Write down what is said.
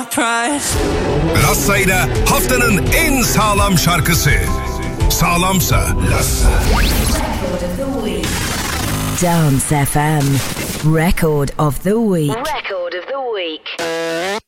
pride. Lassa ile haftanın en sağlam şarkısı. Sağlamsa Lassa. Dance FM Record of the Week. Record of the Week.